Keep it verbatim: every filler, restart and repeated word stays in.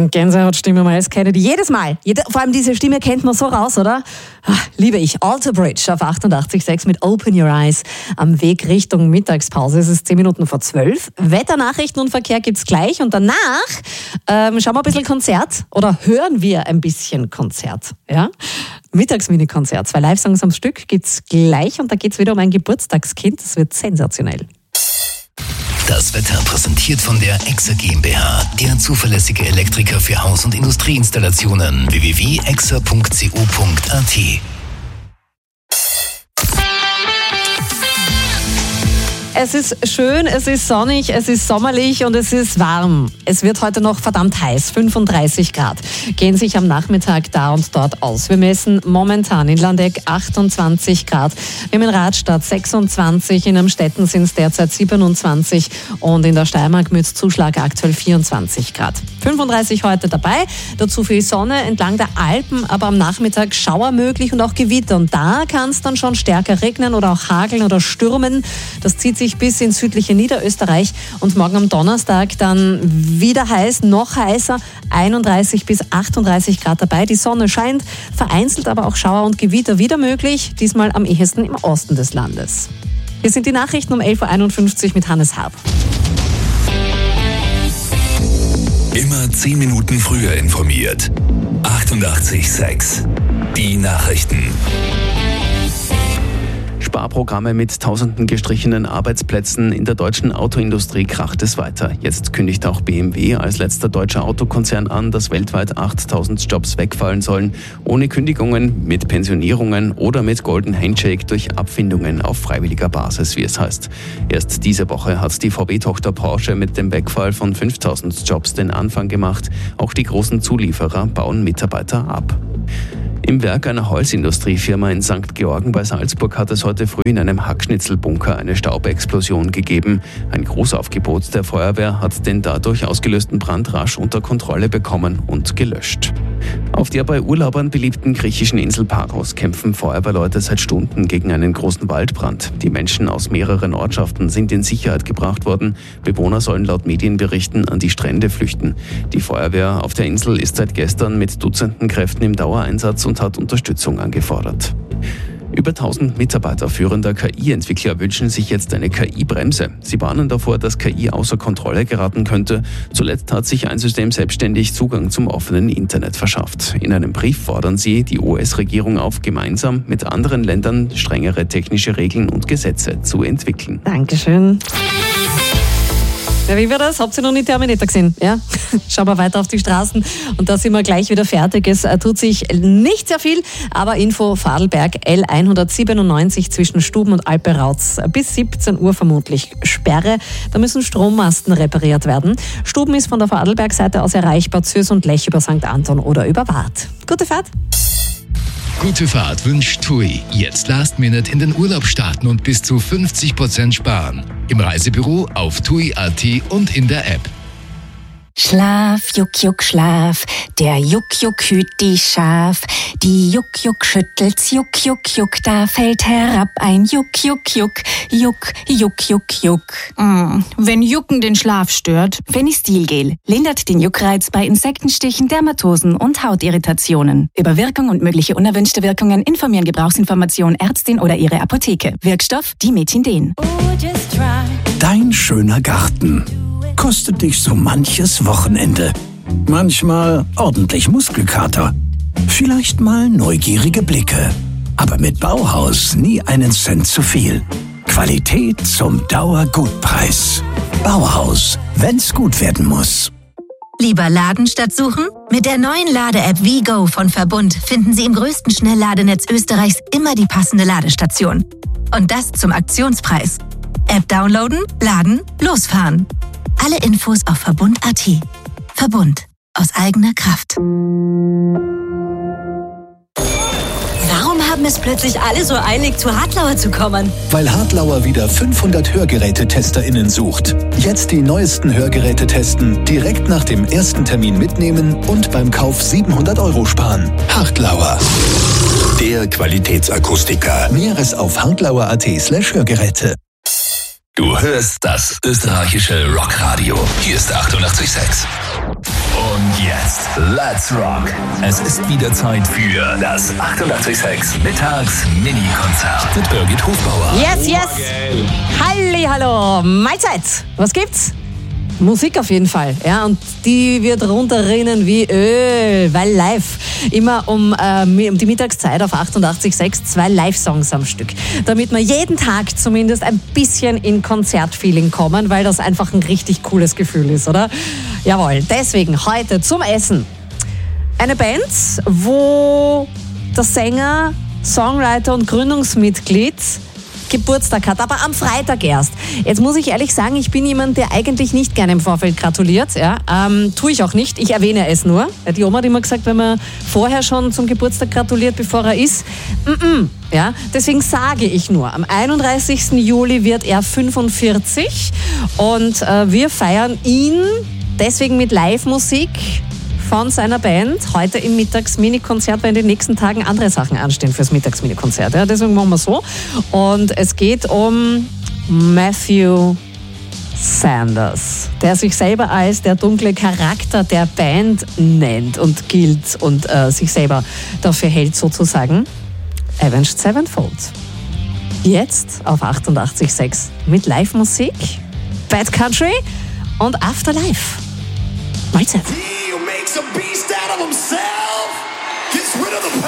Gänsehautstimme, Miles Kennedy. Jedes Mal. Jede, vor allem diese Stimme kennt man so raus, oder? Ach, liebe ich. Alter Bridge auf achtundachtzig Komma sechs mit Open Your Eyes am Weg Richtung Mittagspause. Es ist zehn Minuten vor zwölf. Wetternachrichten und Verkehr gibt's gleich. Und danach ähm, schauen wir ein bisschen Konzert oder hören wir ein bisschen Konzert. Ja? Mittagsmini-Konzert. Zwei Live-Songs am Stück gibt's gleich. Und da geht's wieder um ein Geburtstagskind. Das wird sensationell. Das Wetter präsentiert von der Exa GmbH, der zuverlässige Elektriker für Haus- und Industrieinstallationen. w w w punkt exa punkt co punkt a t. Es ist schön, es ist sonnig, es ist sommerlich und es ist warm. Es wird heute noch verdammt heiß, fünfunddreißig Grad. Gehen sich am Nachmittag da und dort aus. Wir messen momentan in Landeck achtundzwanzig Grad. Wir haben in Radstadt sechsundzwanzig, in Amstetten sind es derzeit siebenundzwanzig und in der Steiermark mit Zuschlag aktuell vierundzwanzig Grad. fünfunddreißig heute dabei, dazu viel Sonne entlang der Alpen, aber am Nachmittag Schauer möglich und auch Gewitter. Und da kann es dann schon stärker regnen oder auch hageln oder stürmen. Das zieht sich bis ins südliche Niederösterreich und morgen am Donnerstag dann wieder heiß, noch heißer, einunddreißig bis achtunddreißig Grad dabei. Die Sonne scheint, vereinzelt aber auch Schauer und Gewitter wieder möglich, diesmal am ehesten im Osten des Landes. Hier sind die Nachrichten um elf Uhr einundfünfzig mit Hannes Harb. Immer zehn Minuten früher informiert. achtundachtzig Komma sechs. Die Nachrichten. Sparprogramme mit tausenden gestrichenen Arbeitsplätzen in der deutschen Autoindustrie kracht es weiter. Jetzt kündigt auch B M W als letzter deutscher Autokonzern an, dass weltweit achttausend Jobs wegfallen sollen, ohne Kündigungen, mit Pensionierungen oder mit Golden Handshake durch Abfindungen auf freiwilliger Basis, wie es heißt. Erst diese Woche hat die V W-Tochter Porsche mit dem Wegfall von fünftausend Jobs den Anfang gemacht. Auch die großen Zulieferer bauen Mitarbeiter ab. Im Werk einer Holzindustriefirma in Sankt Georgen bei Salzburg hat es heute früh in einem Hackschnitzelbunker eine Staubexplosion gegeben. Ein Großaufgebot der Feuerwehr hat den dadurch ausgelösten Brand rasch unter Kontrolle bekommen und gelöscht. Auf der bei Urlaubern beliebten griechischen Insel Paros kämpfen Feuerwehrleute seit Stunden gegen einen großen Waldbrand. Die Menschen aus mehreren Ortschaften sind in Sicherheit gebracht worden. Bewohner sollen laut Medienberichten an die Strände flüchten. Die Feuerwehr auf der Insel ist seit gestern mit Dutzenden Kräften im Dauereinsatz und hat Unterstützung angefordert. Über tausend Mitarbeiter führender K I-Entwickler wünschen sich jetzt eine K I-Bremse. Sie warnen davor, dass K I außer Kontrolle geraten könnte. Zuletzt hat sich ein System selbstständig Zugang zum offenen Internet verschafft. In einem Brief fordern sie die U S-Regierung auf, gemeinsam mit anderen Ländern strengere technische Regeln und Gesetze zu entwickeln. Dankeschön. Ja, wie war das? Habt ihr noch nicht Terminator gesehen? Ja? Schauen wir weiter auf die Straßen und da sind wir gleich wieder fertig. Es tut sich nicht sehr viel, aber Info Vorarlberg L hundertsiebenundneunzig zwischen Stuben und Alperauz. Bis siebzehn Uhr vermutlich Sperre. Da müssen Strommasten repariert werden. Stuben ist von der Vorarlberg-Seite aus erreichbar, Zürs und Lech über Sankt Anton oder über Waadt. Gute Fahrt! Gute Fahrt wünscht TUI. Jetzt Last Minute in den Urlaub starten und bis zu fünfzig Prozent sparen. Im Reisebüro, auf tui punkt a t und in der App. Schlaf, Juck, Juck, Schlaf, der Juck, Juck hüt die Schaf. Die Juck, Juck schüttelt's, Juck, Juck, Juck, da fällt herab ein Juck, Juck, Juck, Juck, Juck, Juck, Juck. Mm, wenn Jucken den Schlaf stört. Fenistilgel lindert den Juckreiz bei Insektenstichen, Dermatosen und Hautirritationen. Über Wirkung und mögliche unerwünschte Wirkungen informieren Gebrauchsinformation Ärztin oder ihre Apotheke. Wirkstoff Dimetindin. Dein schöner Garten kostet dich so manches Wochenende. Manchmal ordentlich Muskelkater. Vielleicht mal neugierige Blicke. Aber mit Bauhaus nie einen Cent zu viel. Qualität zum Dauergutpreis. Bauhaus, wenn's gut werden muss. Lieber laden statt suchen? Mit der neuen Lade-App WeGo von Verbund finden Sie im größten Schnellladenetz Österreichs immer die passende Ladestation. Und das zum Aktionspreis. App downloaden, laden, losfahren. Alle Infos auf verbund punkt a t. Verbund. Aus eigener Kraft. Warum haben es plötzlich alle so eilig, zu Hartlauer zu kommen? Weil Hartlauer wieder fünfhundert HörgerätetestInnen sucht. Jetzt die neuesten Hörgeräte testen, direkt nach dem ersten Termin mitnehmen und beim Kauf siebenhundert Euro sparen. Hartlauer. Der Qualitätsakustiker. Näheres auf hartlauer punkt a t slash Hörgeräte. Du hörst das österreichische Rockradio. Hier ist achtundachtzig Komma sechs. Und jetzt, let's rock. Es ist wieder Zeit für das achtundachtzig Komma sechs Mittags-Mini-Konzert mit Birgit Hofbauer. Yes, yes. Halli, hallo. Mahlzeit. Was gibt's? Musik auf jeden Fall, ja, und die wird runterrinnen wie Öl, weil live, immer um, äh, um die Mittagszeit auf achtundachtzig Komma sechs, zwei Live-Songs am Stück, damit wir jeden Tag zumindest ein bisschen in Konzertfeeling kommen, weil das einfach ein richtig cooles Gefühl ist, oder? Jawohl, deswegen heute zum Essen. Eine Band, wo der Sänger, Songwriter und Gründungsmitglied Geburtstag hat, aber am Freitag erst. Jetzt muss ich ehrlich sagen, ich bin jemand, der eigentlich nicht gerne im Vorfeld gratuliert. Ja, ähm, tue ich auch nicht, ich erwähne es nur. Die Oma hat immer gesagt, wenn man vorher schon zum Geburtstag gratuliert, bevor er ist, mm-mm. Ja, deswegen sage ich nur, am einunddreißigsten Juli wird er fünfundvierzig und äh, wir feiern ihn deswegen mit Live-Musik von seiner Band, heute im Mittags-Mini-Konzert, weil in den nächsten Tagen andere Sachen anstehen fürs Mittags-Mini-Konzert. Ja, deswegen machen wir so. Und es geht um Matthew Sanders, der sich selber als der dunkle Charakter der Band nennt und gilt und äh, sich selber dafür hält sozusagen. Avenged Sevenfold. Jetzt auf achtundachtzig Komma sechs mit Live-Musik, Bad Country und Afterlife. Mahlzeit. Makes a beast out of himself. Gets rid of the